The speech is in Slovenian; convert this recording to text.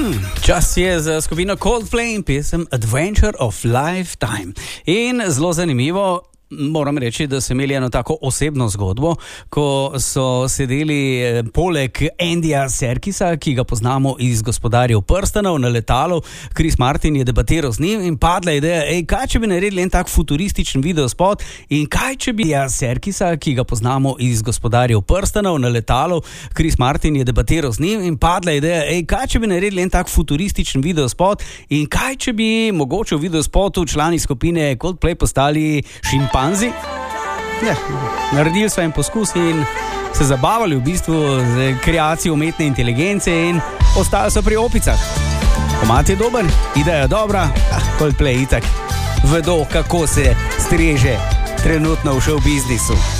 Čas je za skupino Coldplay in pesem Adventure of Lifetime. In zelo zanimivo, moram reči, da so imeli eno tako osebno zgodbo, ko so sedeli poleg Andyja Serkisa, ki ga poznamo iz Gospodarjev prstanov, na letalu. Chris Martin je debatiral z njim in padla ideja, kaj če bi naredili en tak futurističen videospot in kaj če bi Andyja Serkisa, ki ga poznamo iz Gospodarjev prstanov, na letalu. Chris Martin je debatiral z njim in padla ideja, kaj če bi naredili en tak futurističen videospot in kaj če bi mogoče v videospotu člani skupine Coldplay postali šimpanzi. Naredili so en poskus in se zabavali v bistvu z kreacijo umetne inteligence in ostali so pri opicah. Komad je dober, ideja dobra, Coldplay itak vedo, kako se streže trenutno v show biznisu.